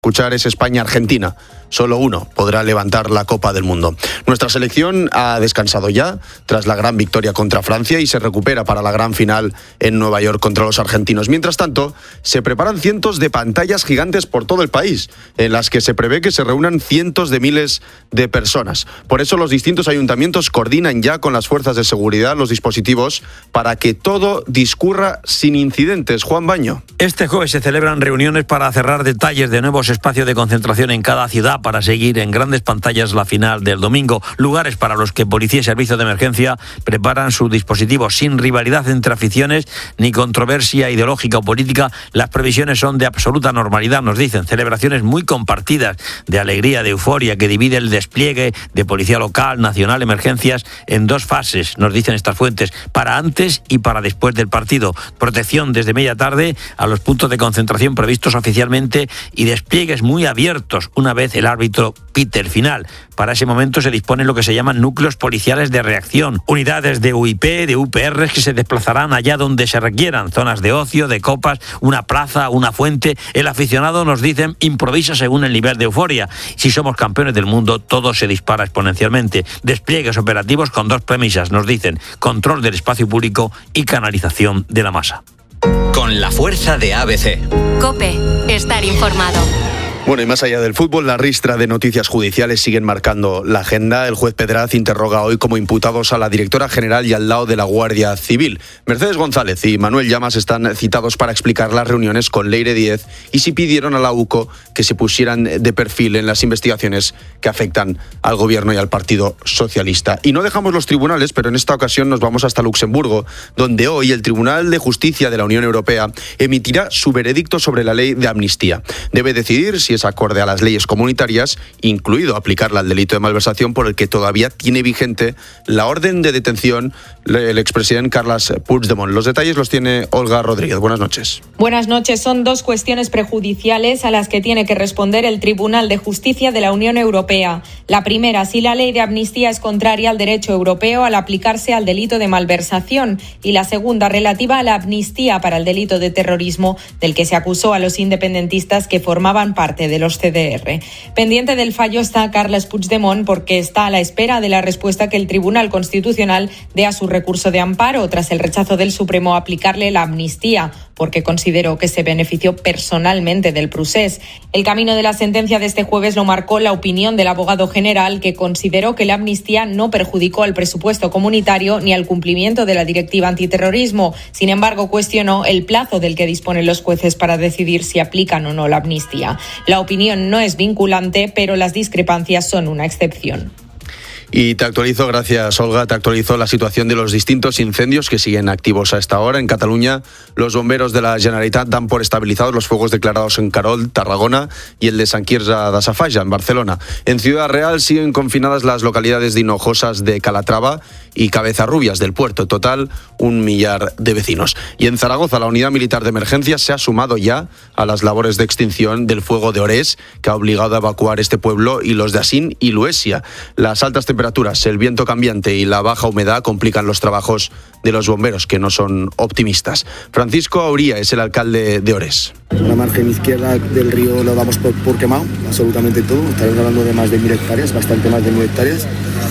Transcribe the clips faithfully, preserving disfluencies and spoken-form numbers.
escuchar es España-Argentina. Solo uno podrá levantar la Copa del Mundo. Nuestra selección ha descansado ya tras la gran victoria contra Francia y se recupera para la gran final en Nueva York contra los argentinos. Mientras tanto, se preparan cientos de pantallas gigantes por todo el país, en las que se prevé que se reúnan cientos de miles de personas. Por eso los distintos ayuntamientos coordinan ya con las fuerzas de seguridad los dispositivos para que todo discurra sin incidentes. Juan Baño. Este jueves se celebran reuniones para cerrar detalles de nuevos espacios de concentración en cada ciudad para seguir en grandes pantallas la final del domingo. Lugares para los que policía y servicio de emergencia preparan sus dispositivos sin rivalidad entre aficiones ni controversia ideológica o política. Las previsiones son de absoluta normalidad, nos dicen. Celebraciones muy compartidas, de alegría, de euforia, que divide el despliegue de policía local, nacional, emergencias en dos fases, nos dicen estas fuentes, para antes y para después del partido. Protección desde media tarde a los puntos de concentración previstos oficialmente y despliegues muy abiertos una vez el árbitro pite el final. Para ese momento se disponen lo que se llaman núcleos policiales de reacción, unidades de U I P, de U P R que se desplazarán allá donde se requieran, zonas de ocio, de copas, una plaza, una fuente. El aficionado, nos dicen, improvisa según el nivel de euforia. Si somos campeones del mundo, todo se dispara exponencialmente. Despliegues operativos con dos premisas, nos dicen: control del espacio público y canalización de la masa. Con la fuerza de A B C. COPE, estar informado. Bueno, y más allá del fútbol, la ristra de noticias judiciales siguen marcando la agenda. El juez Pedraz interroga hoy como imputados a la directora general y al lado de la Guardia Civil. Mercedes González y Manuel Llamas están citados para explicar las reuniones con Leire Díez y si pidieron a la U C O que se pusieran de perfil en las investigaciones que afectan al gobierno y al Partido Socialista. Y no dejamos los tribunales, pero en esta ocasión nos vamos hasta Luxemburgo, donde hoy el Tribunal de Justicia de la Unión Europea emitirá su veredicto sobre la ley de amnistía. Debe decidir si es acorde a las leyes comunitarias, incluido aplicarla al delito de malversación por el que todavía tiene vigente la orden de detención el expresidente Carles Puigdemont. Los detalles los tiene Olga Rodríguez. Buenas noches. Buenas noches. Son dos cuestiones prejudiciales a las que tiene que responder el Tribunal de Justicia de la Unión Europea. La primera, si la ley de amnistía es contraria al derecho europeo al aplicarse al delito de malversación, y la segunda, relativa a la amnistía para el delito de terrorismo del que se acusó a los independentistas que formaban parte de los C D R. Pendiente del fallo está Carles Puigdemont porque está a la espera de la respuesta que el Tribunal Constitucional dé a su recurso de amparo tras el rechazo del Supremo a aplicarle la amnistía, porque consideró que se benefició personalmente del procés. El camino de la sentencia de este jueves lo marcó la opinión del abogado general, que consideró que la amnistía no perjudicó al presupuesto comunitario ni al cumplimiento de la directiva antiterrorismo. Sin embargo, cuestionó el plazo del que disponen los jueces para decidir si aplican o no la amnistía. La opinión no es vinculante, pero las discrepancias son una excepción. Y te actualizo, gracias Olga, te actualizo la situación de los distintos incendios que siguen activos a esta hora. En Cataluña, los bomberos de la Generalitat dan por estabilizados los fuegos declarados en Carol, Tarragona, y el de Sant Quirze de Safaja, en Barcelona. En Ciudad Real siguen confinadas las localidades de Hinojosas de Calatrava y Cabezarrubias del Puerto. En total, un millar de vecinos. Y en Zaragoza, la Unidad Militar de Emergencias se ha sumado ya a las labores de extinción del fuego de Orés, que ha obligado a evacuar este pueblo, y los de Asín y Luesia. Las altas temperaturas temperaturas, el viento cambiante y la baja humedad complican los trabajos de los bomberos, que no son optimistas. Francisco Auría es el alcalde de Orés. La margen izquierda del río lo damos por, por quemado, absolutamente todo. Estamos hablando de más de mil hectáreas, bastante más de mil hectáreas.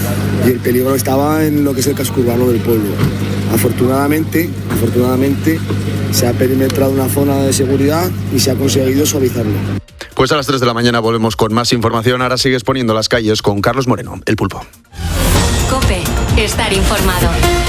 Y el peligro estaba en lo que es el casco urbano del pueblo. Afortunadamente, afortunadamente se ha perimetrado una zona de seguridad y se ha conseguido suavizarlo. Pues a las tres de la mañana volvemos con más información. Ahora sigues poniendo las calles con Carlos Moreno, el Pulpo. COPE, estar informado.